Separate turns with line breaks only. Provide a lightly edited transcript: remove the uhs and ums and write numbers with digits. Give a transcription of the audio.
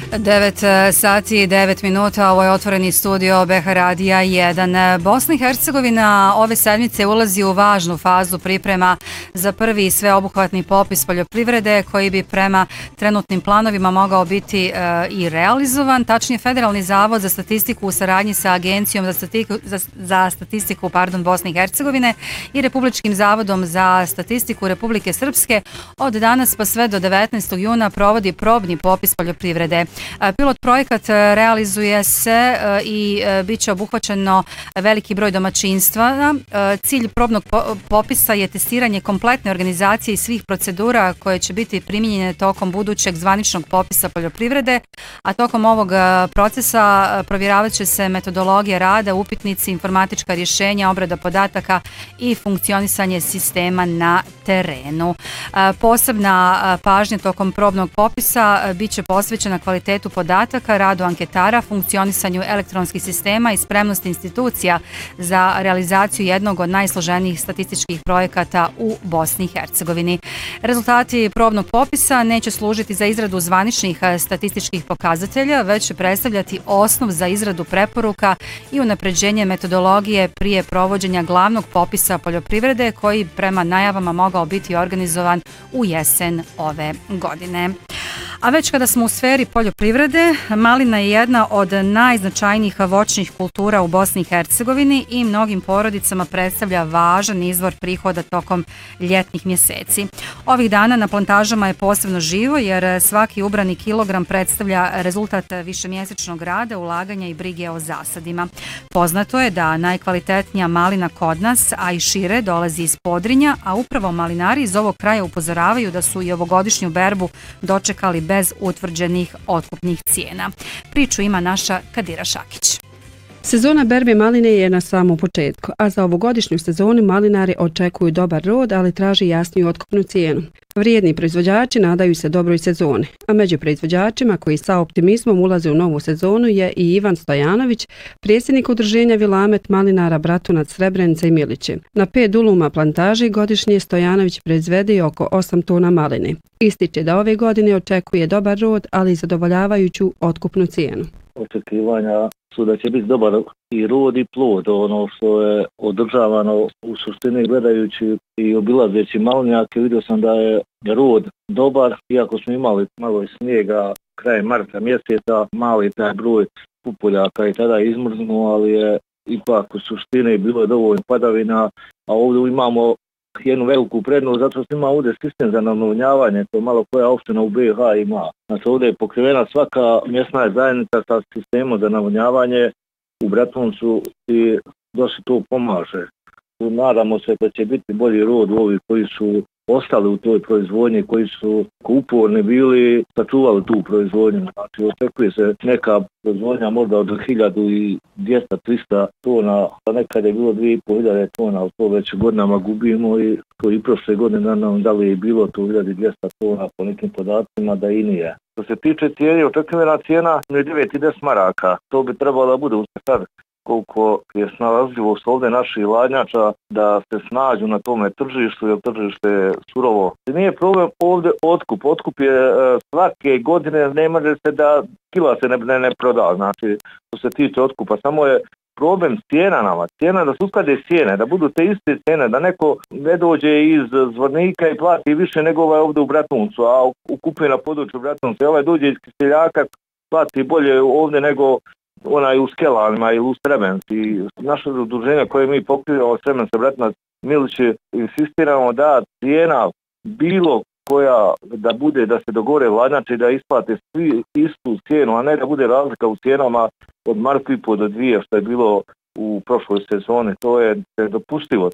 9 sati i 9 minuta, ovo je otvoreni studio BH Radija 1. Bosna i Hercegovina ove sedmice ulazi u važnu fazu priprema za prvi sveobuhvatni popis poljoprivrede koji bi prema trenutnim planovima mogao biti i realizovan. Tačnije, Federalni zavod za statistiku u saradnji sa Agencijom za statistiku Bosne i Hercegovine i Republičkim zavodom za statistiku Republike Srpske od danas pa sve do 19. juna provodi probni popis poljoprivrede. Pilot projekat realizuje se i bit će obuhvaćeno veliki broj domaćinstva. Cilj probnog popisa je testiranje kompletne organizacije i svih procedura koje će biti primijenjene tokom budućeg zvaničnog popisa poljoprivrede, a tokom ovog procesa provjeravat će se metodologija rada, upitnici, informatička rješenja, obrada podataka i funkcionisanje sistema na terenu. Posebna pažnja tokom probnog popisa bit će posvećena kvalitetu podataka, radu anketara, funkcionisanju elektronskih sistema i spremnosti institucija za realizaciju jednog od najsloženijih statističkih projekata u Bosni i Hercegovini. Rezultati probnog popisa neće služiti za izradu zvaničnih statističkih pokazatelja, već će predstavljati osnov za izradu preporuka i unapređenje metodologije prije provođenja glavnog popisa poljoprivrede koji prema najavama mogao biti organizovan u jesen ove godine. A već kada smo u sferi poljoprivrede, malina je jedna od najznačajnijih voćnih kultura u Bosni i Hercegovini i mnogim porodicama predstavlja važan izvor prihoda tokom ljetnih mjeseci. Ovih dana na plantažama je posebno živo jer svaki ubrani kilogram predstavlja rezultat višemjesečnog rada, ulaganja i brige o zasadima. Poznato je da najkvalitetnija malina kod nas, a i šire, dolazi iz Podrinja, a upravo malinari iz ovog kraja upozoravaju da su i ovogodišnju berbu dočekali bez utvrđenih otkupnih cijena. Priču ima naša Kadira Šakić.
Sezona berbe maline je na samom početku, a za ovogodišnju sezonu malinari očekuju dobar rod, ali traži jasniju otkupnu cijenu. Vrijedni proizvođači nadaju se dobroj sezoni, a među proizvođačima koji sa optimizmom ulaze u novu sezonu je i Ivan Stojanović, predsjednik udruženja Vilamet malinara Bratunac, Srebrenica i Miliće. Na 5 duluma plantaži godišnje Stojanović proizvede oko 8 tona maline. Ističe da ove godine očekuje dobar rod, ali i zadovoljavajuću otkupnu cijenu.
Očekivanja su da će biti dobar i rod i plod, ono što je održavano u suštini gledajući i obilazeći malinjake. Vidio sam da je rod dobar, iako smo imali malo snijega krajem marta mjeseca, mali taj broj pupoljaka je tada izmrznuo, ali je ipak u suštini bilo je dovoljno padavina, a ovdje imamo jednu veliku prednost, zato što ima ovdje sistem za navodnjavanje, to malo koja opština u BiH ima. Znači ovdje je pokrivena svaka mjesna zajednica sa sistemom za navodnjavanje u Bratuncu i dosta to pomaže. Nadamo se da će biti bolji rod u ovih koji su ostali u toj proizvodnji, koji su uporni bili, sačuvali tu proizvodnju. Znači očekuje se neka proizvodnja možda od 1200-300 tona, a nekad je bilo 2500 tona, ali to već godinama gubimo i to i prošle godine nam da li je bilo to 1200 tona po nekim podacima da i nije. Što se tiče cijene, očekivana cijena je 9 i 10 maraka. To bi trebalo da bude sad koliko je snalažljivost ovdje naših hladnjača da se snađu na tome tržištu, jer tržište je surovo. Nije problem ovdje otkup. Otkup je svake godine, ne može se da kila se ne proda. Znači, što se tiče otkupa, samo je problem cijena nama. Cijena da se usklade cijene, da budu te iste cijene, da neko ne dođe iz Zvornika i plati više nego ovaj ovdje u Bratuncu, a kupuje na području Bratunca. Ovaj dođe iz Kiseljaka, plati bolje ovdje nego onaj u Skelanima ili u Srebrenici. Naše udruženja koje mi pokrivamo Srebrenica, Bratunac, Miliće, insistiramo da cijena bilo koja da bude, da se dogovore hladnjače, da isplate svi istu cijenu, a ne da bude razlika u cijenama od marku i po do 2 što je bilo u prošloj sezoni. To je dopustivo.